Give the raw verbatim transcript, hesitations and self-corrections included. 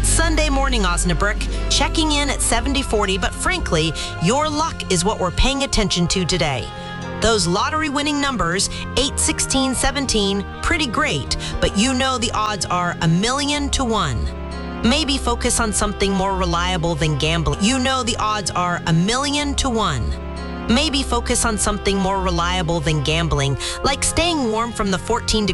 It's Sunday morning, Osnabrück, checking in at seventy forty, but frankly, your luck is what we're paying attention to today. Those lottery-winning numbers, eight, sixteen, seventeen, pretty great, but you know the odds are a million to one. Maybe focus on something more reliable than gambling. You know the odds are a million to one. Maybe focus on something more reliable than gambling, like staying warm from the fourteen degrees